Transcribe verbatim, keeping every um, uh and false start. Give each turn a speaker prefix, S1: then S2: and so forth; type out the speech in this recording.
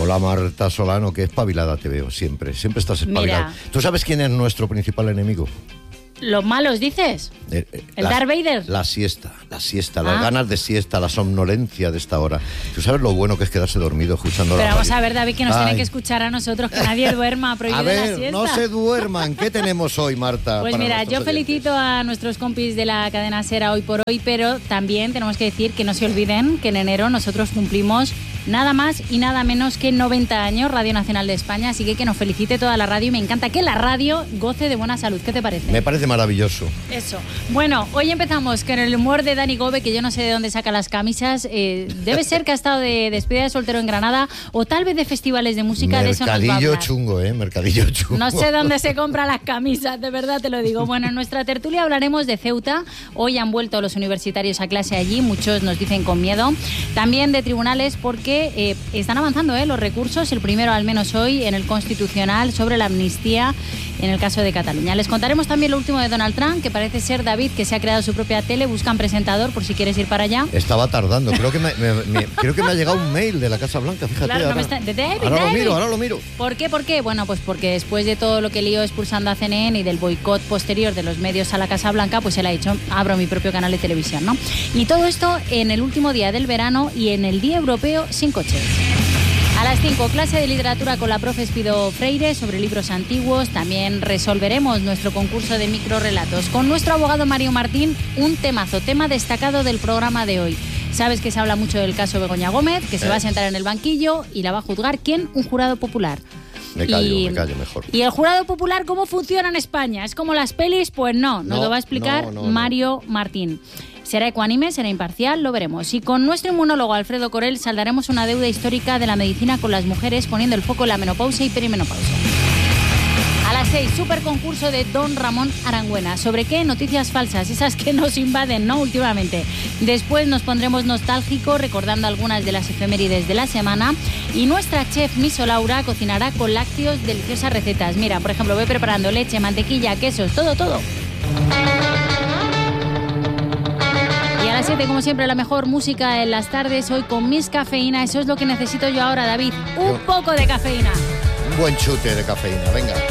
S1: Hola Marta Solano, qué espabilada te veo siempre, siempre estás espabilada.
S2: Mira.
S1: ¿Tú sabes quién es nuestro principal enemigo?
S2: ¿Los malos dices?
S1: Eh, eh,
S2: ¿El
S1: la,
S2: Darth Vader?
S1: La siesta, la siesta,
S2: Ah.
S1: las ganas de siesta, la somnolencia de esta hora. ¿Tú sabes lo bueno que es quedarse dormido escuchando la
S2: Pero vamos
S1: radio?
S2: a ver, David, que nos
S1: Ay.
S2: tienen que escuchar a nosotros, que nadie duerma, prohibido
S1: A
S2: la
S1: ver,
S2: siesta.
S1: no se duerman. ¿Qué tenemos hoy, Marta?
S2: Pues
S1: para
S2: mira,
S1: nuestros
S2: yo felicito
S1: oyentes?
S2: a nuestros compis de la cadena SER hoy por hoy, pero también tenemos que decir que no se olviden que en enero nosotros cumplimos nada más y nada menos que noventa años, Radio Nacional de España, así que que nos felicite toda la radio y me encanta que la radio goce de buena salud. ¿Qué te parece?
S1: Me parece maravilloso.
S2: Eso. Bueno, hoy empezamos con el humor de Dani Gobe, que yo no sé de dónde saca las camisas. Eh, debe ser que ha estado de despedida de soltero en Granada o tal vez de festivales de música. De eso nos va a
S1: Mercadillo
S2: hablar.
S1: chungo, ¿eh? Mercadillo chungo.
S2: No sé dónde se compran las camisas, de verdad te lo digo. Bueno, en nuestra tertulia hablaremos de Ceuta. Hoy han vuelto los universitarios a clase allí, muchos nos dicen con miedo. También de tribunales porque eh, están avanzando eh, los recursos, el primero al menos hoy en el Constitucional sobre la amnistía en el caso de Cataluña. Les contaremos también lo último de Donald Trump, que parece ser, David, que se ha creado su propia tele, buscan presentador por si quieres ir para allá.
S1: Estaba tardando, creo que me, me- me- creo que me ha llegado un mail de la Casa Blanca, fíjate.
S2: Claro, no
S1: ahora
S2: me está- de David,
S1: ahora lo
S2: David.
S1: miro, ahora lo miro.
S2: ¿Por qué? ¿Por qué? Bueno, pues porque después de todo lo que lío expulsando a C N N y del boicot posterior de los medios a la Casa Blanca, pues él ha dicho, abro mi propio canal de televisión, ¿no? Y todo esto en el último día del verano y en el Día Europeo sin coches. A las cinco, clase de literatura con la profe Espido Freire sobre libros antiguos. También resolveremos nuestro concurso de microrelatos con nuestro abogado Mario Martín, un temazo, tema destacado del programa de hoy. Sabes que se habla mucho del caso Begoña Gómez, que se
S1: Eh.
S2: va a sentar en el banquillo y la va a juzgar, ¿quién? Un jurado popular.
S1: Me callo,
S2: Y-
S1: me callo mejor.
S2: ¿Y el jurado popular cómo funciona en España? ¿Es como las pelis? Pues no, nos
S1: No,
S2: lo va a explicar
S1: no, no, no.
S2: Mario Martín. Será ecuánime, será imparcial, lo veremos. Y con nuestro inmunólogo Alfredo Corel saldaremos una deuda histórica de la medicina con las mujeres, poniendo el foco en la menopausia y perimenopausia. A las seis, super concurso de Don Ramón Arangüena. ¿Sobre qué? Noticias falsas, esas que nos invaden, ¿no? Últimamente. Después nos pondremos nostálgicos recordando algunas de las efemérides de la semana. Y nuestra chef Miso Laura cocinará con lácteos deliciosas recetas. Mira, por ejemplo, voy preparando leche, mantequilla, quesos, todo, todo. Y a las siete, como siempre, la mejor música en las tardes. Hoy con Miss Cafeína. Eso es lo que necesito yo ahora, David. Un
S1: Yo-
S2: poco de cafeína.
S1: Un buen chute de cafeína, venga.